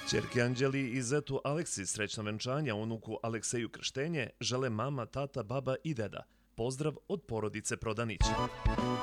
Ćerki Anđeli i zetu Aleksi srećno venčanja, unuku Alekseju krštenje žele mama, tata, baba i deda. Pozdrav od porodice Prodanić.